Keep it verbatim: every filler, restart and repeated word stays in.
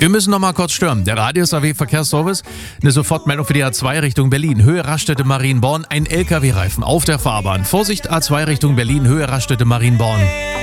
Wir müssen noch mal kurz stören. Der Radius A W Verkehrsservice, eine Sofortmeldung für die A zwei Richtung Berlin. Höhe Raststätte Marienborn, ein L K W-Reifen auf der Fahrbahn. Vorsicht A zwei Richtung Berlin, Höhe Raststätte Marienborn.